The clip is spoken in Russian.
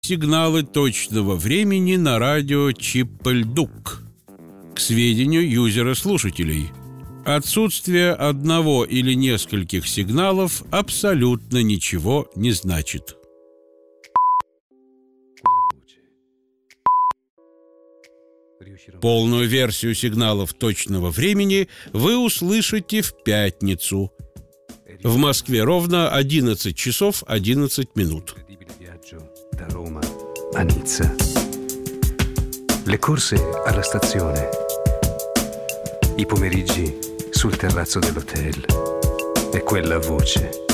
Сигналы точного времени на радио Чиппельдук. К сведению юзера-слушателей, отсутствие одного или нескольких сигналов абсолютно ничего не значит. Полную версию сигналов точного времени вы услышите в пятницу. В Москве ровно 11 часов 11 минут. Da Roma a Nizza. Le corse alla stazione. I pomeriggi sul terrazzo dell'hotel. E quella voce